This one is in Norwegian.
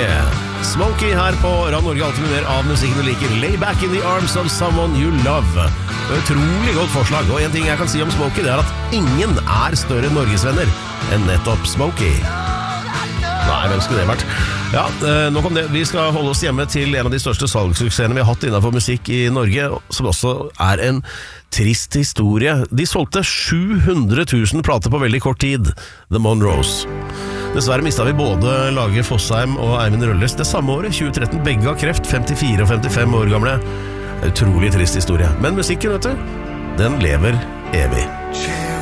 Smokey her på Radio Norge, alltid med mer av musikken du liker. Lay back in the arms of someone you love. Utrolig godt forslag, og en ting jeg kan si om Smokey, det er at ingen er større norgesvenner enn nettopp Smokey. Nei, hvem skulle det vært? Ja, nok om det. Vi skal holde oss hjemme til en av de største salgssuksessene vi har hatt innenfor musikk i Norge, som også er en trist historie. De solgte 700 000 plater på veldig kort tid, The Monroes. Dessverre mistet vi både Lage Fossheim og Eivind Rølles det samme året, 2013. Begge av kreft, 54 og 55 år gamle. Utrolig trist historie. Men musikken, vet du, den lever evig.